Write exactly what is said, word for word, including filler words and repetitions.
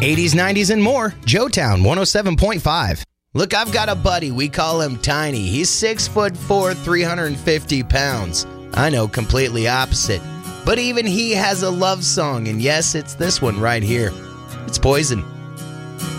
eighties, nineties, and more. Joetown one oh seven point five. Look, I've got a buddy. We call him Tiny. He's six foot four, three hundred fifty pounds. I know, completely opposite. But even he has a love song, and yes, it's this one right here. It's Poison.